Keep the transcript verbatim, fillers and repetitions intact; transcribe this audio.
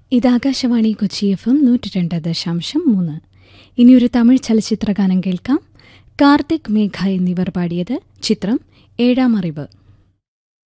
ഇത് Akashvani Kochi F M നൂറ്റി രണ്ട് ദശാംശം മൂന്ന്. ഇനിയൊരു തമിഴ് ചലച്ചിത്രഗാനം കേൾക്കാം. കാർത്തിക്, മേഘ എന്നിവർ പാടിയത്. ചിത്രം ഏഴാം അറിവ്.